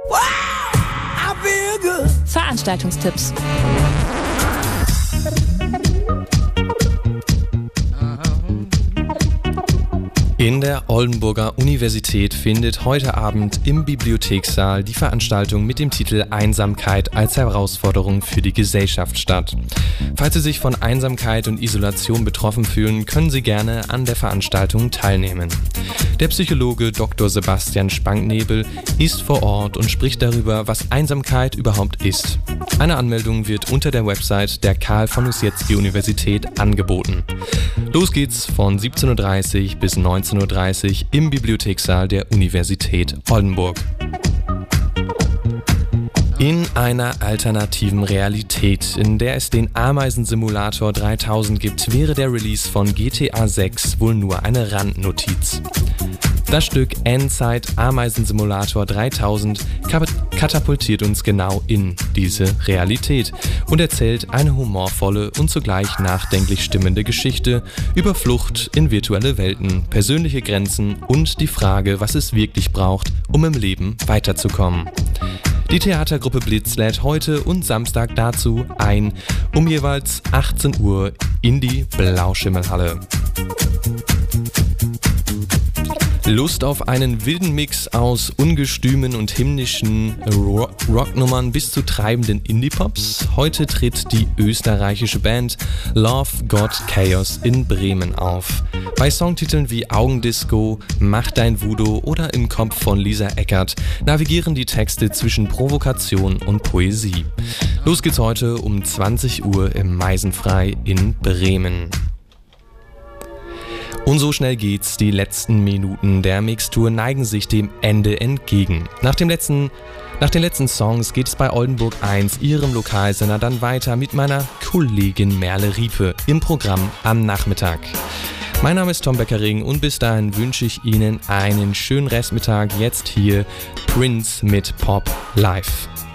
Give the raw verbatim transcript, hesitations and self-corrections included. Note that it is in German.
Wow, I feel good. Veranstaltungstipps. In der Oldenburger Universität findet heute Abend im Bibliothekssaal die Veranstaltung mit dem Titel Einsamkeit als Herausforderung für die Gesellschaft statt. Falls Sie sich von Einsamkeit und Isolation betroffen fühlen, können Sie gerne an der Veranstaltung teilnehmen. Der Psychologe Doktor Sebastian Spanknebel ist vor Ort und spricht darüber, was Einsamkeit überhaupt ist. Eine Anmeldung wird unter der Website der Karl von Ossietzky Universität angeboten. Los geht's von siebzehn Uhr dreißig bis neunzehn Uhr dreißig im Bibliothekssaal der Universität Oldenburg. In einer alternativen Realität, in der es den Ameisensimulator dreitausend gibt, wäre der Release von G T A sechs wohl nur eine Randnotiz. Das Stück Endzeit Ameisensimulator dreitausend katapultiert uns genau in diese Realität und erzählt eine humorvolle und zugleich nachdenklich stimmende Geschichte über Flucht in virtuelle Welten, persönliche Grenzen und die Frage, was es wirklich braucht, um im Leben weiterzukommen. Die Theatergruppe Blitz lädt heute und Samstag dazu ein, um jeweils achtzehn Uhr in die Blauschimmelhalle. Lust auf einen wilden Mix aus ungestümen und himmlischen Ro- Rocknummern bis zu treibenden Indie-Pops? Heute tritt die österreichische Band Love God Chaos in Bremen auf. Bei Songtiteln wie Augendisco, Mach dein Voodoo oder Im Kopf von Lisa Eckert navigieren die Texte zwischen Provokation und Poesie. Los geht's heute um zwanzig Uhr im Meisenfrei in Bremen. Und so schnell geht's, die letzten Minuten der Mixtour neigen sich dem Ende entgegen. Nach, dem letzten, nach den letzten Songs geht es bei Oldenburg eins, ihrem Lokalsender, dann weiter mit meiner Kollegin Merle Riepe im Programm am Nachmittag. Mein Name ist Tom Beckering und bis dahin wünsche ich Ihnen einen schönen Restmittag. Jetzt hier Prince mit Pop Live.